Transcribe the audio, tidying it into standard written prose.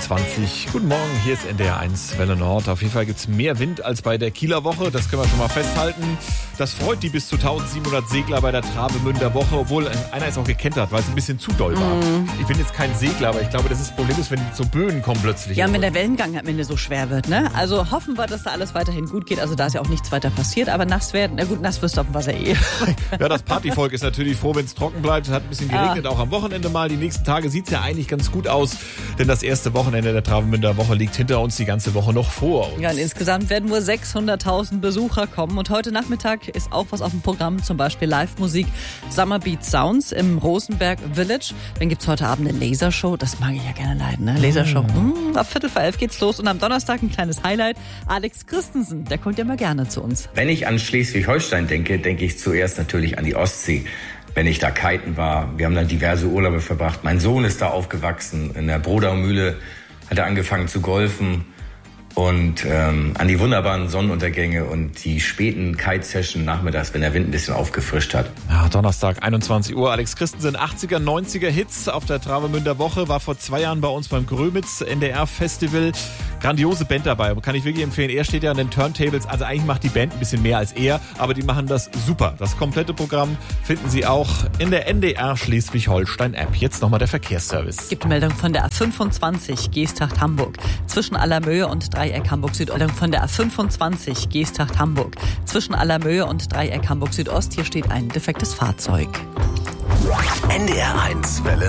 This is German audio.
8:27. Guten Morgen, hier ist NDR 1 Welle Nord. Auf jeden Fall gibt es mehr Wind als bei der Kieler Woche, das können wir schon mal festhalten. Das freut die bis zu 1700 Segler bei der Travemünder Woche, obwohl einer ist auch gekentert, weil es ein bisschen zu doll war. Ich bin jetzt kein Segler, aber ich glaube, das Problem ist, wenn so Böen kommen plötzlich. Ja, wenn der Wellengang am Ende so schwer wird, ne? Also hoffen wir, dass da alles weiterhin gut geht. Also da ist ja auch nichts weiter passiert, aber nass werden, na gut, nass wirst du auf dem Wasser eh. Ja, das Partyvolk ist natürlich froh, wenn es trocken bleibt. Es hat ein bisschen geregnet, auch am Wochenende mal. Die nächsten Tage sieht es ja eigentlich ganz gut aus, denn das erste Wochenende der Travemünder Woche liegt hinter uns, die ganze Woche noch vor uns. Ja, und insgesamt werden nur 600.000 Besucher kommen. Und heute Nachmittag ist auch was auf dem Programm, zum Beispiel Live-Musik Summer Beat Sounds im Rosenberg Village. Dann gibt's heute Abend eine Lasershow, das mag ich ja gerne leiden, ne? Lasershow. Ab 11:45 geht's los und am Donnerstag ein kleines Highlight. Alex Christensen, der kommt ja mal gerne zu uns. Wenn ich an Schleswig-Holstein denke, denke ich zuerst natürlich an die Ostsee. Wenn ich da kiten war, wir haben da diverse Urlaube verbracht. Mein Sohn ist da aufgewachsen, in der Brodau-Mühle hat er angefangen zu golfen. Und an die wunderbaren Sonnenuntergänge und die späten Kite-Session nachmittags, wenn der Wind ein bisschen aufgefrischt hat. Ja, Donnerstag, 21 Uhr. Alex Christensen, 80er, 90er Hits auf der Travemünder Woche, war vor 2 Jahren bei uns beim Grömitz NDR-Festival. Grandiose Band dabei, kann ich wirklich empfehlen. Er steht ja an den Turntables, also eigentlich macht die Band ein bisschen mehr als er, aber die machen das super. Das komplette Programm finden Sie auch in der NDR Schleswig-Holstein-App. Jetzt nochmal der Verkehrsservice. Es gibt eine Meldung von der A25 Geesthacht-Hamburg. Zwischen Allermöhe und Dreieck Hamburg-Süd. Von der A25 Geesthacht-Hamburg. Zwischen Allermöhe und Dreieck Hamburg-Südost. Hier steht ein defektes Fahrzeug. NDR 1 Welle